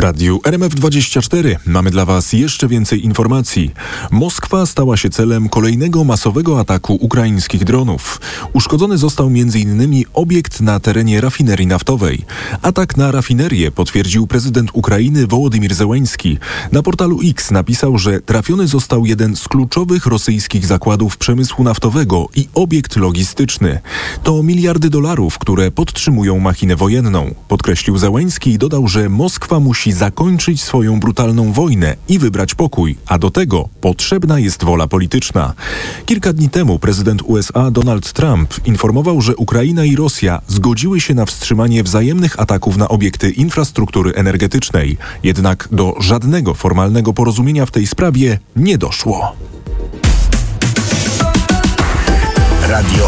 radiu RMF24 mamy dla Was jeszcze więcej informacji. Moskwa stała się celem kolejnego masowego ataku ukraińskich dronów. Uszkodzony został m.in. obiekt na terenie rafinerii naftowej. Atak na rafinerię potwierdził prezydent Ukrainy Wołodymyr Zełenski. Na portalu X napisał, że trafiony został jeden z kluczowych rosyjskich zakładów przemysłu naftowego i obiekt logistyczny. To miliardy dolarów, które podtrzymują machinę wojenną. Podkreślił Zełenski i dodał, że Moskwa musi zakończyć swoją brutalną wojnę i wybrać pokój, a do tego potrzebna jest wola polityczna. Kilka dni temu prezydent USA Donald Trump informował, że Ukraina i Rosja zgodziły się na wstrzymanie wzajemnych ataków na obiekty infrastruktury energetycznej. Jednak do żadnego formalnego porozumienia w tej sprawie nie doszło. Radio